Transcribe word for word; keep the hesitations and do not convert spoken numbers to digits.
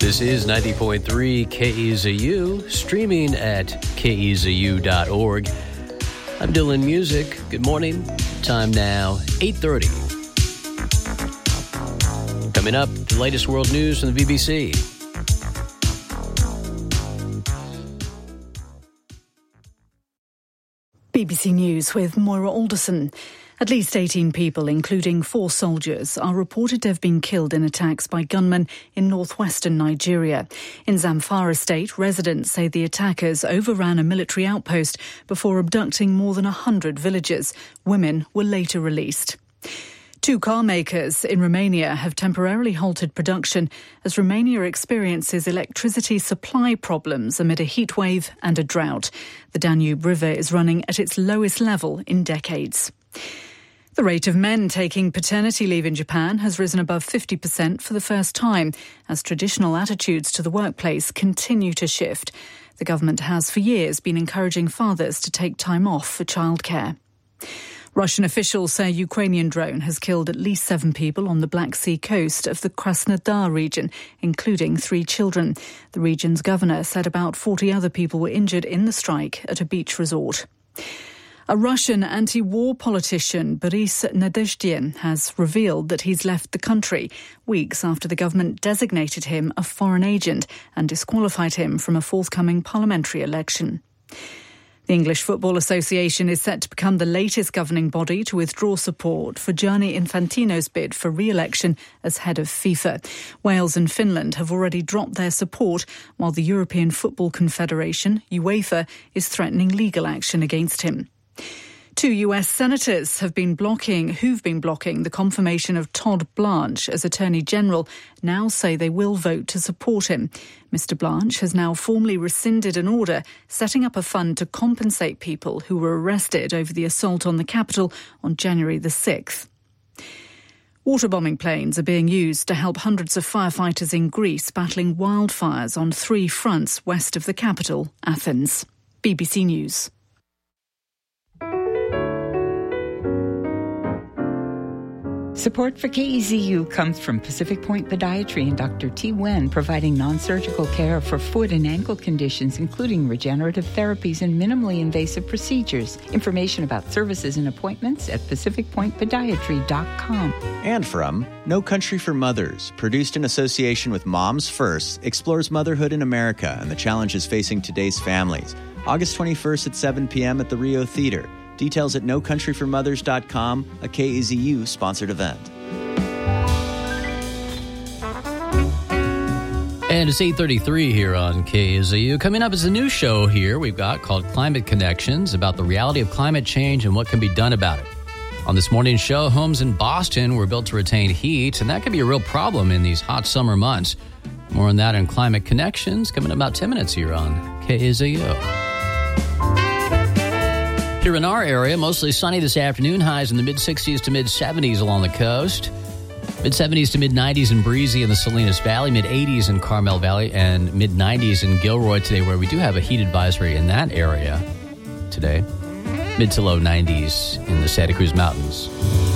This is ninety point three K E Z U, streaming at K E Z U dot org. I'm Dylan Music. Good morning. Time now, eight thirty. Coming up, the latest world news from the B B C. B B C News with Moira Alderson. At least eighteen people, including four soldiers, are reported to have been killed in attacks by gunmen in northwestern Nigeria. In Zamfara state, residents say the attackers overran a military outpost before abducting more than one hundred villagers. Women were later released. Two car makers in Romania have temporarily halted production as Romania experiences electricity supply problems amid a heatwave and a drought. The Danube River is running at its lowest level in decades. The rate of men taking paternity leave in Japan has risen above fifty percent for the first time as traditional attitudes to the workplace continue to shift. The government has for years been encouraging fathers to take time off for childcare. Russian officials say a Ukrainian drone has killed at least seven people on the Black Sea coast of the Krasnodar region, including three children. The region's governor said about forty other people were injured in the strike at a beach resort. A Russian anti-war politician, Boris Nadezhdin, has revealed that he's left the country weeks after the government designated him a foreign agent and disqualified him from a forthcoming parliamentary election. The English Football Association is set to become the latest governing body to withdraw support for Gianni Infantino's bid for re-election as head of FIFA. Wales and Finland have already dropped their support, while the European Football Confederation, UEFA, is threatening legal action against him. Two U S senators have been blocking, who've been blocking the confirmation of Todd Blanche as Attorney General, now say they will vote to support him. Mister Blanche has now formally rescinded an order setting up a fund to compensate people who were arrested over the assault on the Capitol on January the sixth. Waterbombing planes are being used to help hundreds of firefighters in Greece battling wildfires on three fronts west of the capital, Athens. B B C News. Support for K E Z U comes from Pacific Point Podiatry and Doctor T. Wen, providing non-surgical care for foot and ankle conditions, including regenerative therapies and minimally invasive procedures. Information about services and appointments at pacific point podiatry dot com. And from No Country for Mothers, produced in association with Moms First, explores motherhood in America and the challenges facing today's families. August twenty-first at seven p.m. at the Rio Theater. Details at no country for mothers dot com, a K E Z U sponsored event. And it's eight thirty-three here on K E Z U. Coming up is a new show here we've got called Climate Connections, about the reality of climate change and what can be done about it. On this morning's show, homes in Boston were built to retain heat, and that can be a real problem in these hot summer months. More on that in Climate Connections coming in about ten minutes here on K E Z U. Here in our area, mostly sunny this afternoon, highs in the mid-sixties to mid-seventies along the coast. mid-seventies to mid-nineties and breezy in the Salinas Valley, mid-eighties in Carmel Valley, and mid-nineties in Gilroy today, where we do have a heat advisory in that area today. Mid to low nineties in the Santa Cruz Mountains.